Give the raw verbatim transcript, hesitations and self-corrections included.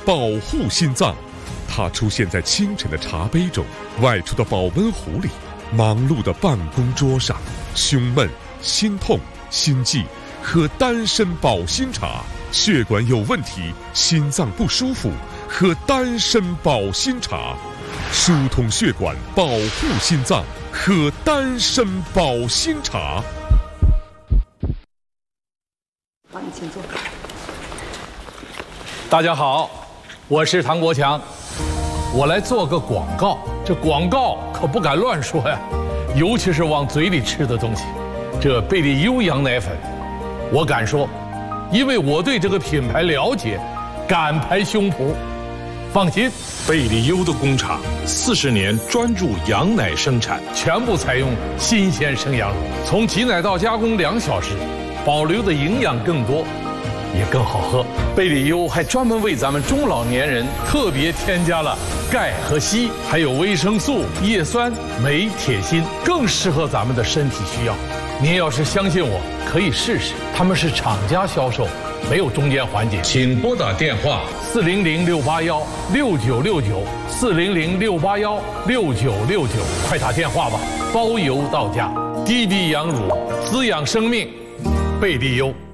保护心脏。它出现在清晨的茶杯中，外出的保温壶里，忙碌的办公桌上。胸闷、心痛、心悸，喝丹参保心茶；血管有问题、心脏不舒服，喝丹参保心茶。疏通血管，保护心脏，喝丹参保心茶。 好，你请坐。 大家好，我是唐国强，我来做个广告。这广告可不敢乱说呀，尤其是往嘴里吃的东西。这贝利优羊奶粉，我敢说，因为我对这个品牌了解，敢拍胸脯。放心， 贝利优的工厂四十年专注羊奶生产， 全部采用新鲜生羊乳，从挤奶到加工两小时，保留的营养更多，也更好喝。贝利优还专门为咱们中老年人特别添加了钙和硒，还有维生素、叶酸、镁、铁、锌，更适合咱们的身体需要。您要是相信我，可以试试。他们是厂家销售，没有中间环节。 请拨打电话四零零六八幺六九六九，四零零六八幺六九六九，快打电话吧，包邮到家。低低羊乳，滋养生命，贝利优。